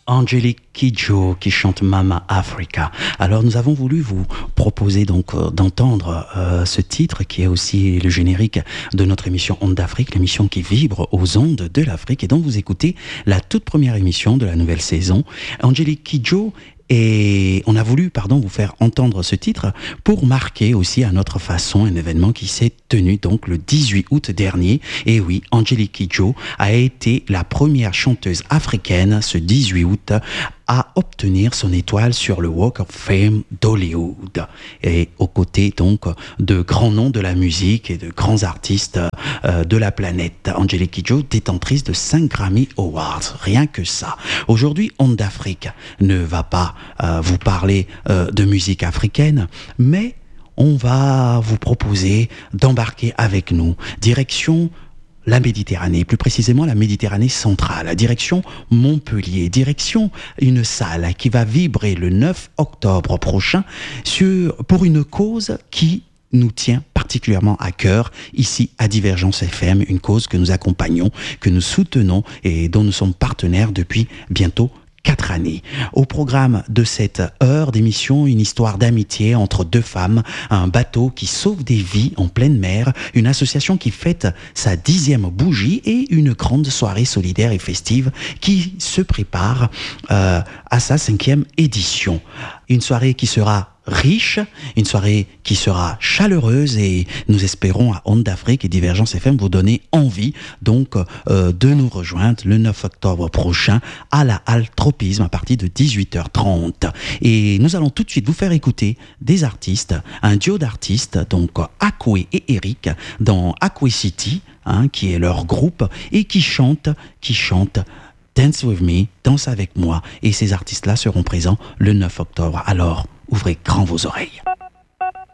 Angelique Kidjo qui chante Mama Africa. Alors nous avons voulu vous proposer donc d'entendre ce titre qui est aussi le générique de notre émission Ondes d'Afrique, l'émission qui vibre aux ondes de l'Afrique et dont vous écoutez la toute première émission de la nouvelle saison. Angelique Kidjo. Et on a voulu, vous faire entendre ce titre pour marquer aussi à notre façon un événement qui s'est tenu donc le 18 août dernier. Et oui, Angelique Kidjo a été la première chanteuse africaine ce 18 août à obtenir son étoile sur le Walk of Fame d'Hollywood. Et aux côtés donc de grands noms de la musique et de grands artistes de la planète. Angelique Kidjo, détentrice de 5 Grammy Awards, rien que ça. Aujourd'hui, Ondes d'Afrique ne va pas vous parler de musique africaine, mais on va vous proposer d'embarquer avec nous, direction la Méditerranée, plus précisément la Méditerranée centrale, direction Montpellier, direction une salle qui va vibrer le 9 octobre prochain pour une cause qui nous tient particulièrement à cœur ici à Divergence FM, une cause que nous accompagnons, que nous soutenons et dont nous sommes partenaires depuis bientôt 4 années. Au programme de cette heure d'émission, une histoire d'amitié entre deux femmes, un bateau qui sauve des vies en pleine mer, une association qui fête sa 10e bougie et une grande soirée solidaire et festive qui se prépare à sa 5e édition. Une soirée qui sera riche, une soirée qui sera chaleureuse et nous espérons à Ondes d'Afrique et Divergence FM vous donner envie donc de nous rejoindre le 9 octobre prochain à la Halle Tropisme à partir de 18h30. Et nous allons tout de suite vous faire écouter des artistes, un duo d'artistes, donc Akwe et Eric dans Akwe City, qui est leur groupe et qui chantent Dance With Me, Danse avec moi. Et ces artistes-là seront présents le 9 octobre. Alors, ouvrez grand vos oreilles.